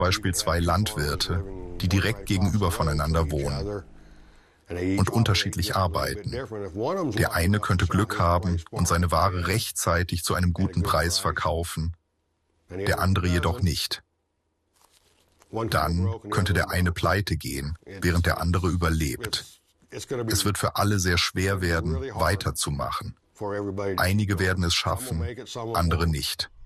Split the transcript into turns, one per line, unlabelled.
Beispiel zwei Landwirte, die direkt gegenüber voneinander wohnen und unterschiedlich arbeiten. Der eine könnte Glück haben und seine Ware rechtzeitig zu einem guten Preis verkaufen, der andere jedoch nicht. Dann könnte der eine pleite gehen, während der andere überlebt. Es wird für alle sehr schwer werden, weiterzumachen. Einige werden es schaffen, andere nicht.